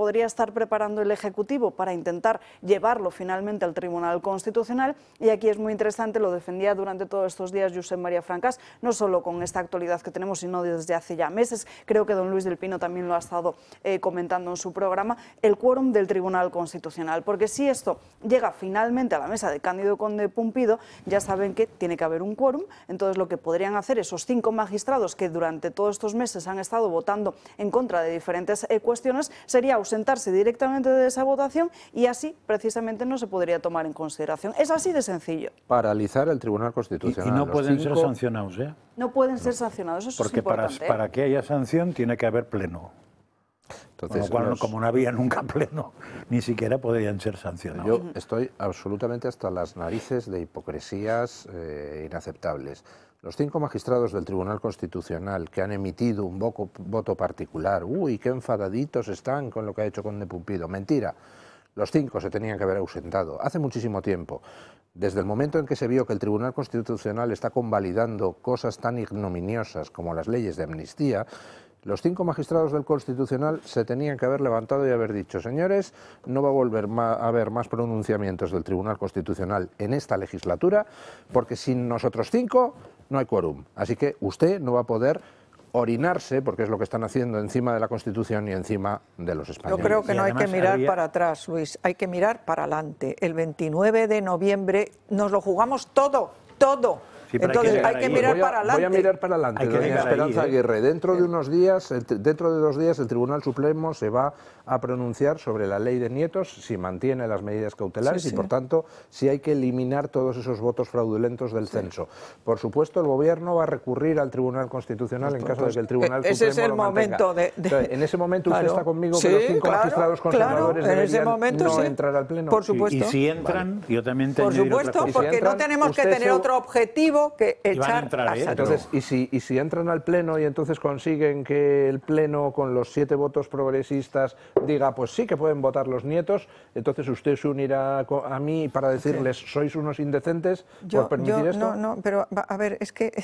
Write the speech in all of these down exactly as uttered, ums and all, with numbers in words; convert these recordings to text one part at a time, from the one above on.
podría estar preparando el Ejecutivo para intentar llevarlo finalmente al Tribunal Constitucional. Y aquí es muy interesante, lo defendía durante todos estos días Josep María Francas, no solo con esta actualidad que tenemos, sino desde hace ya meses. Creo que don Luis del Pino también lo ha estado eh, comentando en su programa, el quórum del Tribunal Constitucional. Porque si esto llega finalmente a la mesa de Cándido Conde Pumpido, ya saben que tiene que haber un quórum. Entonces lo que podrían hacer esos cinco magistrados que durante todos estos meses han estado votando en contra de diferentes eh, cuestiones sería ausentarse directamente de esa votación y así precisamente no se podría tomar en consideración. Es así de sencillo. Paralizar el Tribunal Constitucional. Y, y no pueden cinco... ser sancionados, ¿eh? No pueden ser sancionados, eso Porque es importante. para, para que haya sanción tiene que haber pleno. Entonces, Con lo cual, los... como no había nunca pleno, ni siquiera podrían ser sancionados. Yo estoy absolutamente hasta las narices de hipocresías eh, inaceptables. Los cinco magistrados del Tribunal Constitucional que han emitido un voto, voto particular, uy, qué enfadaditos están con lo que ha hecho Conde Pumpido. Mentira, los cinco se tenían que haber ausentado hace muchísimo tiempo. Desde el momento en que se vio que el Tribunal Constitucional está convalidando cosas tan ignominiosas como las leyes de amnistía, los cinco magistrados del Constitucional se tenían que haber levantado y haber dicho, señores, no va a volver a haber más pronunciamientos del Tribunal Constitucional en esta legislatura, porque sin nosotros cinco no hay quórum. Así que usted no va a poder orinarse, porque es lo que están haciendo encima de la Constitución y encima de los españoles. Yo creo que no hay que mirar había... para atrás, Luis, hay que mirar para adelante. El veintinueve de noviembre nos lo jugamos todo, todo. Sí, Entonces hay que, hay que mirar voy a, para adelante. Voy a mirar para adelante, doña Esperanza ahí, ¿eh? Aguirre. Dentro de unos días, dentro de dos días, el Tribunal Supremo se va a pronunciar sobre la ley de nietos, si mantiene las medidas cautelares sí, y, sí. por tanto, si hay que eliminar todos esos votos fraudulentos del sí. censo. Por supuesto, el Gobierno va a recurrir al Tribunal Constitucional pues, en caso pues, de que el Tribunal ese Supremo es el lo momento de, de... Entonces, en ese momento claro. usted está conmigo sí, que los cinco claro, magistrados conservadores claro, en ese deberían momento, no sí. entrar al Pleno. Por supuesto. Y, y si entran, vale. yo también te Por supuesto, porque si entran, no tenemos que tener se... otro objetivo que echar entrar, a ¿eh? Entonces, y si, y si entran al Pleno y entonces consiguen que el Pleno, con los siete votos progresistas, diga, pues sí que pueden votar los nietos, entonces usted se unirá a mí para decirles, sí. sois unos indecentes yo, por permitir yo, esto. No, no, pero a ver, es que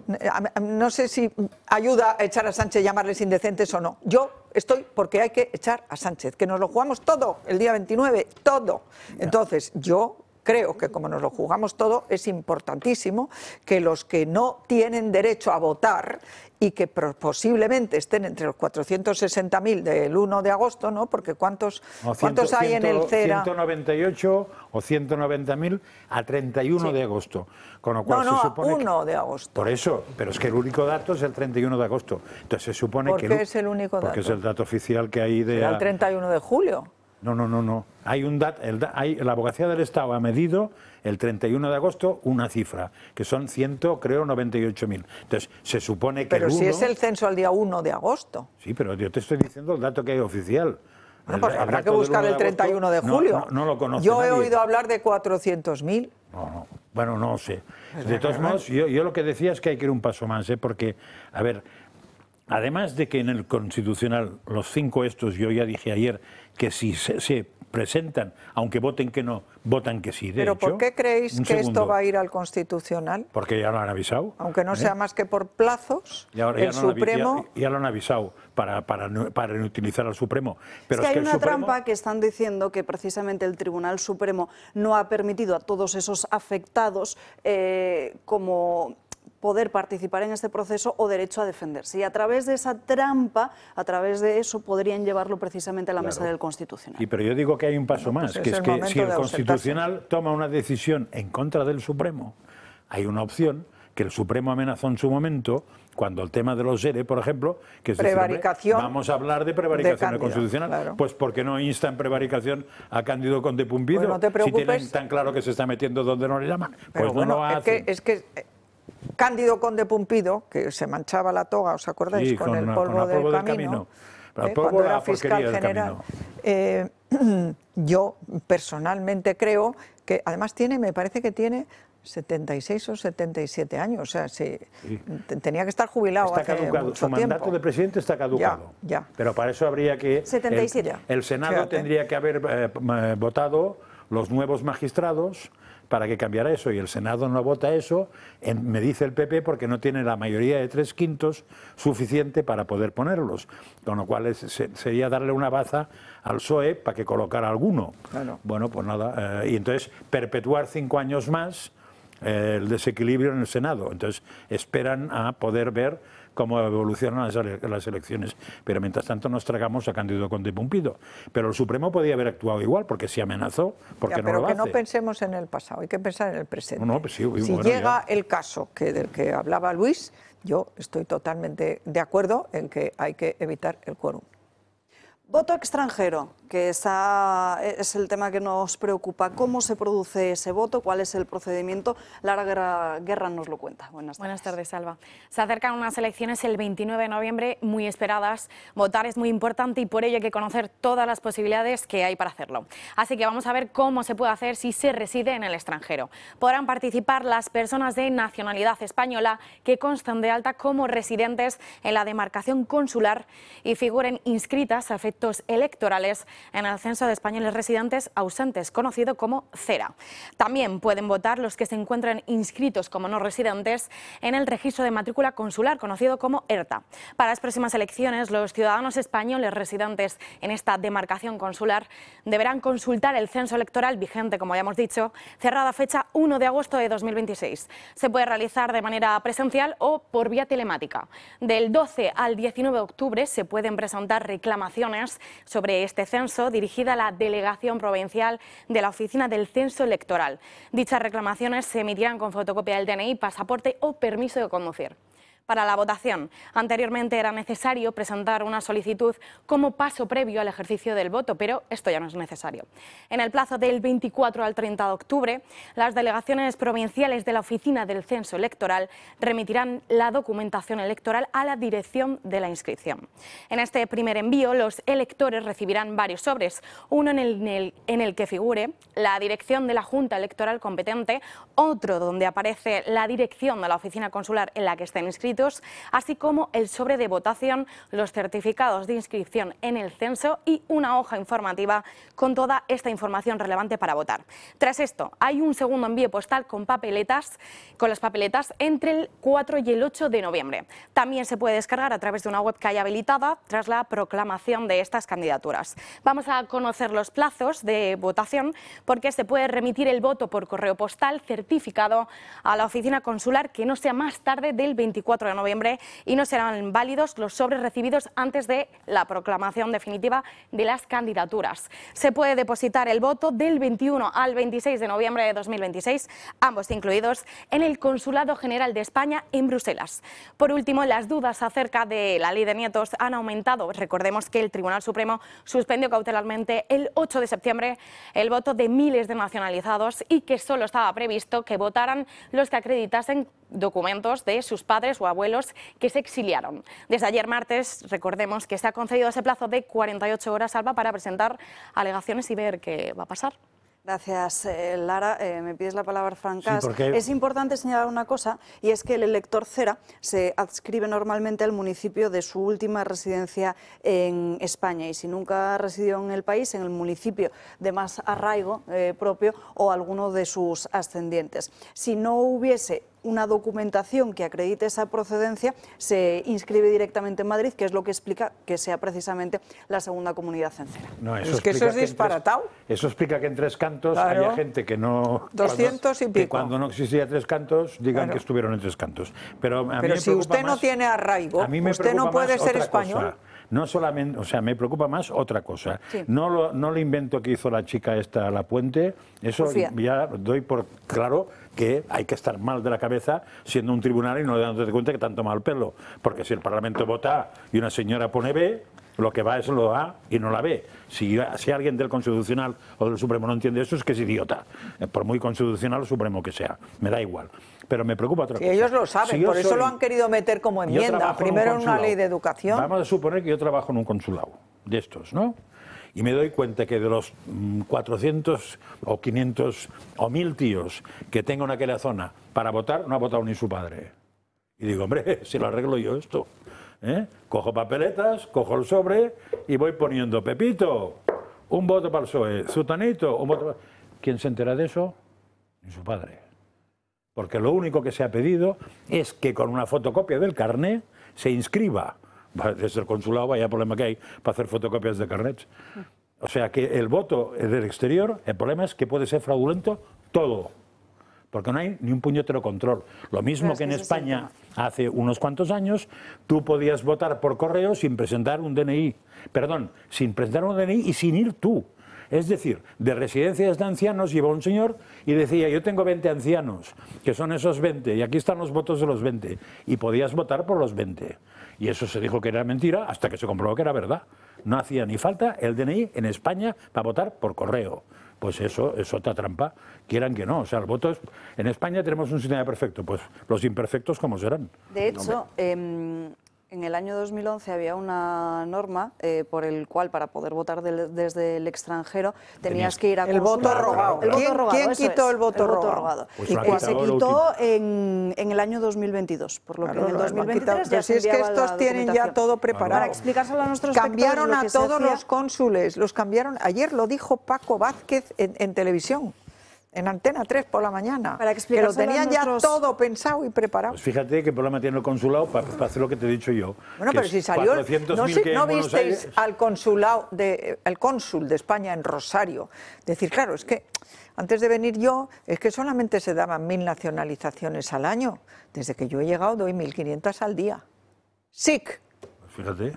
no sé si ayuda a echar a Sánchez llamarles indecentes o no. Yo estoy porque hay que echar a Sánchez, que nos lo jugamos todo el día veintinueve, todo. Entonces, yo... creo que como nos lo jugamos todo, es importantísimo que los que no tienen derecho a votar y que posiblemente estén entre los cuatrocientos sesenta mil del uno de agosto, ¿no? Porque ¿cuántos, no, ¿cuántos hay en el CERA? ciento noventa y ocho o ciento noventa mil a treinta y uno sí. de agosto. Con lo cual no, no, se supone uno que, de agosto. Por eso, pero es que el único dato es el treinta y uno de agosto. Entonces se supone ¿Por que... qué el, es el único dato? Porque es el dato oficial que hay de... ¿Será el treinta y uno de julio? No, no, no, no. Hay un dat, el, hay, la Abogacía del Estado ha medido el treinta y uno de agosto una cifra, que son ciento, creo, noventa y ocho mil. Entonces, se supone que Pero el uno, si es el censo al día uno de agosto. Sí, pero yo te estoy diciendo el dato que hay oficial. Bueno, pues el, habrá el que buscar el treinta y uno de julio. No, no, no lo conoce Yo he nadie. oído hablar de cuatrocientos mil. No, no. Bueno, no sé. De todos modos, yo, yo lo que decía es que hay que ir un paso más, ¿eh? Porque, a ver, además de que en el Constitucional los cinco estos, yo ya dije ayer, que si se, se presentan, aunque voten que no, votan que sí. De ¿Pero hecho, por qué creéis que segundo, esto va a ir al Constitucional? Porque ya lo han avisado. Aunque no ¿eh? sea más que por plazos, y ahora el ya lo Supremo... Ya, ya lo han avisado para, para, para inutilizar al Supremo. Pero es que es hay que una Supremo... trampa que están diciendo que precisamente el Tribunal Supremo no ha permitido a todos esos afectados eh, como... poder participar en este proceso o derecho a defenderse. Y a través de esa trampa, a través de eso, podrían llevarlo precisamente a la claro. mesa del Constitucional. Sí, pero yo digo que hay un paso bueno, más, pues que es es el que si el Constitucional ausentarse. toma una decisión en contra del Supremo, hay una opción que el Supremo amenazó en su momento, cuando el tema de los ERE, por ejemplo, que es prevaricación decir, vamos a hablar de prevaricación de Cándido, constitucional, claro. Pues porque no insta en prevaricación a Cándido Conde Pumpido, pues no te si tienen tan claro que se está metiendo donde no le llaman, pero pues bueno, no lo es hacen. que, es que Cándido Conde Pumpido, que se manchaba la toga, ¿os acordáis? Sí, con, con el la, polvo, con del, polvo del camino, camino. Pero eh, polvo cuando de era la fiscal porquería del general. camino. Eh, yo personalmente creo que, además tiene, me parece que tiene setenta y seis o setenta y siete años, o sea, se, sí. tenía que estar jubilado está hace caducado. mucho Su mandato tiempo. de presidente está caducado. Ya, ya. Pero para eso habría que... setenta y siete. El, el Senado Fíjate. tendría que haber eh, votado los nuevos magistrados para que cambiara eso, y el Senado no vota eso, en, me dice el P P, porque no tiene la mayoría de tres quintos suficiente para poder ponerlos, con lo cual es, se, sería darle una baza al P S O E para que colocara alguno. Claro. Bueno, pues nada, eh, y entonces perpetuar cinco años más eh, el desequilibrio en el Senado. Entonces esperan a poder ver cómo evolucionan las, las elecciones. Pero mientras tanto nos tragamos a Cándido Conde Pumpido. Pero el Supremo podía haber actuado igual, porque si amenazó, porque ya, no pero lo que hace. no pensemos en el pasado, hay que pensar en el presente. No, no, pues sí, si bueno, llega ya. el caso que del que hablaba Luis, yo estoy totalmente de acuerdo en que hay que evitar el quórum. Voto extranjero, que esa es el tema que nos preocupa. ¿Cómo se produce ese voto? ¿Cuál es el procedimiento? Lara Guerra, Guerra nos lo cuenta. Buenas tardes. Buenas tardes, Alba. Se acercan unas elecciones el veintinueve de noviembre muy esperadas. Votar es muy importante y por ello hay que conocer todas las posibilidades que hay para hacerlo. Así que vamos a ver cómo se puede hacer si se reside en el extranjero. Podrán participar las personas de nacionalidad española que constan de alta como residentes en la demarcación consular y figuren inscritas a efectos electorales en el Censo de Españoles Residentes Ausentes, conocido como CERA. También pueden votar los que se encuentren inscritos como no residentes en el Registro de Matrícula Consular, conocido como ERTA. Para las próximas elecciones, los ciudadanos españoles residentes en esta demarcación consular deberán consultar el censo electoral vigente, como ya hemos dicho, cerrada fecha uno de agosto de dos mil veintiséis. Se puede realizar de manera presencial o por vía telemática. Del doce al diecinueve de octubre se pueden presentar reclamaciones sobre este censo dirigida a la Delegación Provincial de la Oficina del Censo Electoral. Dichas reclamaciones se emitirán con fotocopia del D N I, pasaporte o permiso de conducir. Para la votación, anteriormente era necesario presentar una solicitud como paso previo al ejercicio del voto, pero esto ya no es necesario. En el plazo del veinticuatro al treinta de octubre, las delegaciones provinciales de la Oficina del Censo Electoral remitirán la documentación electoral a la dirección de la inscripción. En este primer envío, los electores recibirán varios sobres, uno en el, en el, en el que figure la dirección de la Junta Electoral competente, otro donde aparece la dirección de la oficina consular en la que estén inscritos, así como el sobre de votación, los certificados de inscripción en el censo y una hoja informativa con toda esta información relevante para votar. Tras esto, hay un segundo envío postal con papeletas, con las papeletas entre el cuatro y el ocho de noviembre. También se puede descargar a través de una web que haya habilitada tras la proclamación de estas candidaturas. Vamos a conocer los plazos de votación porque se puede remitir el voto por correo postal certificado a la oficina consular que no sea más tarde del veinticuatro de noviembre y no serán válidos los sobres recibidos antes de la proclamación definitiva de las candidaturas. Se puede depositar el voto del veintiuno al veintiséis de noviembre de dos mil veintiséis, ambos incluidos, en el Consulado General de España en Bruselas. Por último, las dudas acerca de la ley de nietos han aumentado. Recordemos que el Tribunal Supremo suspendió cautelarmente el ocho de septiembre el voto de miles de nacionalizados y que solo estaba previsto que votaran los que acreditasen documentos de sus padres o abuelos que se exiliaron. Desde ayer martes, recordemos que se ha concedido ese plazo de cuarenta y ocho horas, Alba, para presentar alegaciones y ver qué va a pasar. Gracias, eh, Lara. Eh, me pides la palabra, Francás. Sí, porque... Es importante señalar una cosa, y es que el elector CERA se adscribe normalmente al municipio de su última residencia en España, y si nunca ha residido en el país, en el municipio de más arraigo eh, propio o alguno de sus ascendientes. Si no hubiese una documentación que acredite esa procedencia, se inscribe directamente en Madrid, que es lo que explica que sea precisamente la segunda comunidad en CERA. No, eso es que eso es que disparatado. Tres, eso explica que en Tres Cantos claro. haya gente que no... doscientos y pico. Que cuando no existía Tres Cantos digan claro. que estuvieron en Tres Cantos. Pero, a Pero mí si me usted más, no tiene arraigo, a mí me usted no puede ser otra español. Cosa. No solamente, o sea, me preocupa más otra cosa. Sí. No lo, no lo invento que hizo la chica esta, La Puente, eso Sofía. Ya doy por claro que hay que estar mal de la cabeza siendo un tribunal y no dándote cuenta que tanto mal pelo. Porque si el Parlamento vota A y una señora pone B, lo que va es lo A y no la B. Si, si alguien del Constitucional o del Supremo no entiende eso, es que es idiota. Por muy constitucional o Supremo que sea. Me da igual. Pero me preocupa otra sí, cosa. ellos lo saben, si por eso soy, lo han querido meter como enmienda. Primero en una ley de educación. Vamos a suponer que yo trabajo en un consulado de estos, ¿no? Y me doy cuenta que de los cuatrocientos o quinientos o mil tíos que tengo en aquella zona para votar, no ha votado ni su padre. Y digo, hombre, si lo arreglo yo esto. ¿Eh? Cojo papeletas, cojo el sobre y voy poniendo Pepito, un voto para el P S O E, Zutanito, un voto para... ¿Quién se entera de eso? ni su padre. Porque lo único que se ha pedido es que con una fotocopia del carné se inscriba. Desde el consulado, vaya problema que hay para hacer fotocopias de carnets. O sea que el voto del exterior, el problema es que puede ser fraudulento todo. Porque no hay ni un puñetero control. Lo mismo que en España hace unos cuantos años, tú podías votar por correo sin presentar un D N I. Perdón, sin presentar un D N I y sin ir tú. Es decir, de residencias de ancianos iba un señor y decía, yo tengo veinte ancianos, que son esos veinte, y aquí están los votos de los veinte. Y podías votar por los veinte. Y eso se dijo que era mentira hasta que se comprobó que era verdad. No hacía ni falta el D N I en España para votar por correo. Pues eso es otra trampa, quieran que no. O sea, el voto es... En España tenemos un sistema perfecto, pues los imperfectos, ¿cómo serán? De hecho, eh, en el año dos mil once había una norma eh, por el cual para poder votar de, desde el extranjero tenías, tenías que ir a el voto rogado. El voto ¿Quién, rogado, ¿quién quitó es, el voto el rogado? rogado? Pues y que se quitó en, en el año dos mil veintidós, por lo claro, que en el dos mil veintitrés ya si es que estos tienen ya todo preparado. Para explicárselo a nuestros cambiaron a lo que todos hacía... los cónsules, los cambiaron. Ayer lo dijo Paco Vázquez en, en televisión. En Antena tres por la mañana, para que lo tenían nuestros... ya todo pensado y preparado. Pues fíjate qué problema tiene el consulado para, para hacer lo que te he dicho yo. Bueno, pero si salió, ¿no, si, ¿no visteis Aires... al consulado de, el cónsul de España en Rosario? Decir, claro, es que antes de venir yo, es que solamente se daban mil nacionalizaciones al año. Desde que yo he llegado doy mil quinientas al día. S I C. Pues fíjate.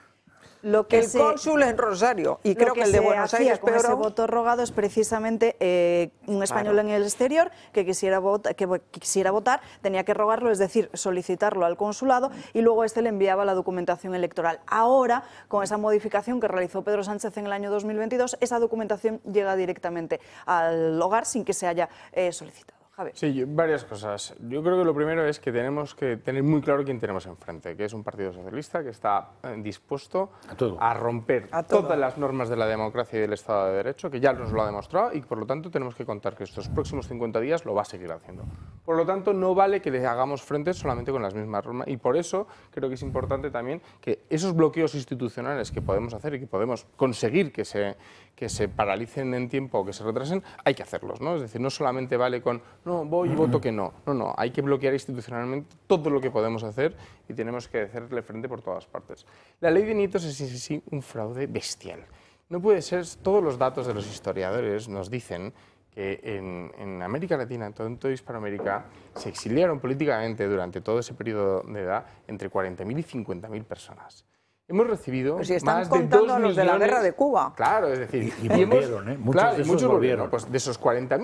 Lo que el se, cónsul en Rosario, y creo que, que el de Buenos Aires con ese voto rogado es precisamente eh, un español claro. en el exterior que quisiera, vota, que quisiera votar, tenía que rogarlo, es decir, solicitarlo al consulado y luego este le enviaba la documentación electoral. Ahora, con esa modificación que realizó Pedro Sánchez en el año dos mil veintidós, esa documentación llega directamente al hogar sin que se haya eh, solicitado. Javier. Sí, varias cosas. Yo creo que lo primero es que tenemos que tener muy claro quién tenemos enfrente, que es un partido socialista que está dispuesto a, todo. a romper a todas las normas de la democracia y del Estado de Derecho, que ya nos lo ha demostrado y por lo tanto tenemos que contar que estos próximos cincuenta días lo va a seguir haciendo. Por lo tanto, no vale que le hagamos frente solamente con las mismas normas y por eso creo que es importante también que esos bloqueos institucionales que podemos hacer y que podemos conseguir que se, que se paralicen en tiempo o que se retrasen, hay que hacerlos, ¿no? Es decir, no solamente vale con no, voy y voto que no. No, no, hay que bloquear institucionalmente todo lo que podemos hacer y tenemos que hacerle frente por todas partes. La ley de nietos es sí, sí, un fraude bestial. No puede ser, todos los datos de los historiadores nos dicen que en, en América Latina, en todo, en toda Hispanoamérica, se exiliaron políticamente durante todo ese periodo de edad entre cuarenta mil y cincuenta mil personas. Hemos recibido pues si más de dos millones... los de la guerra de Cuba. Claro, es decir... Y, y volvieron, hemos, ¿eh? Muchos claro, de esos muchos volvieron. Pues de esos cuarenta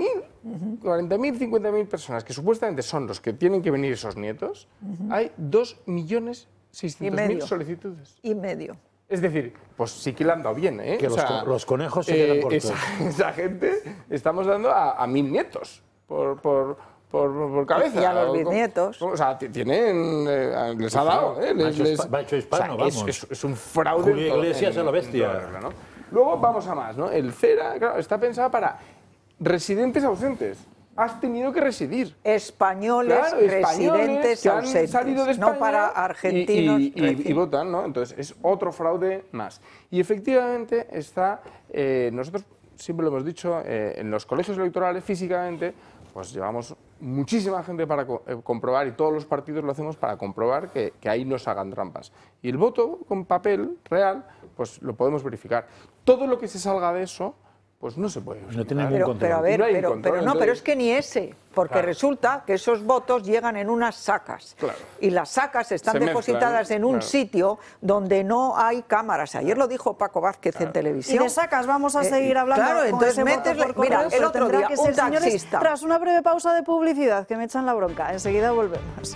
mil, cincuenta mil personas que supuestamente son los que tienen que venir esos nietos, uh-huh. hay dos millones seiscientas mil solicitudes. Y medio. Es decir, pues sí que le han dado bien, ¿eh? Que o los, sea, los conejos se quedan eh, cortos. Esa, esa gente estamos dando a, a mil nietos por... por Por, por cabeza. Y a los bisnietos. O sea, tienen, eh, les ha dado. Eh, les, les, macho hispano, o sea, vamos. Es, es, es un fraude. Julio Iglesias a la bestia. Regla, ¿no? Luego vamos a más, ¿no? El CERA, claro, está pensado para residentes ausentes. Has tenido que residir. Españoles, claro, residentes españoles que han ausentes. Salido de España no para argentinos. Y, y, y, y votan, ¿no? Entonces es otro fraude más. Y efectivamente está, eh, nosotros siempre lo hemos dicho, eh, en los colegios electorales físicamente, pues llevamos muchísima gente para co eh, comprobar y todos los partidos lo hacemos para comprobar que, que ahí no se hagan trampas. Y el voto con papel real, pues lo podemos verificar. Todo lo que se salga de eso, pues no se puede. No tiene ningún pero, control. Pero a ver, no pero, control, pero no, entonces... pero es que ni ese, porque claro. resulta que esos votos llegan en unas sacas. Claro. Y las sacas están se depositadas mezclan, en un claro. sitio donde no hay cámaras. Ayer lo dijo Paco Vázquez claro. en televisión. Y de sacas vamos a seguir hablando. Eh, claro, con entonces ese metes, voto por mira, correo, el otro día que un ser, taxista. Señores, tras una breve pausa de publicidad que me echan la bronca, enseguida volvemos.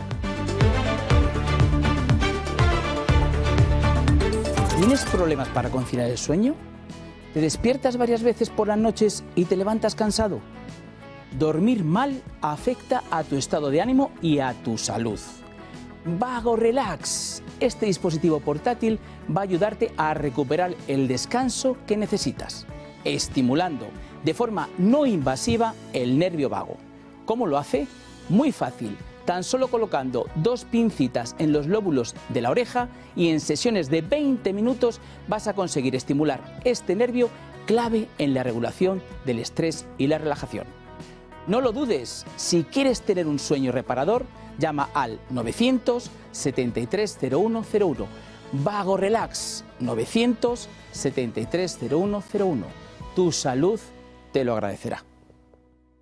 ¿Tienes problemas para conciliar el sueño? ¿Te despiertas varias veces por las noches y te levantas cansado? Dormir mal afecta a tu estado de ánimo y a tu salud. Vago Relax. Este dispositivo portátil va a ayudarte a recuperar el descanso que necesitas, estimulando de forma no invasiva el nervio vago. ¿Cómo lo hace? Muy fácil. Tan solo colocando dos pincitas en los lóbulos de la oreja y en sesiones de veinte minutos vas a conseguir estimular este nervio clave en la regulación del estrés y la relajación. No lo dudes, si quieres tener un sueño reparador, llama al novecientos setenta y tres cero uno cero uno. Vago Relax, novecientos setenta y tres cero uno cero uno. Tu salud te lo agradecerá.